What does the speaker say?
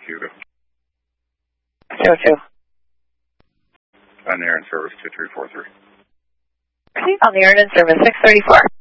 Cuba. 02. On the air in service 2343. On the air in service 634.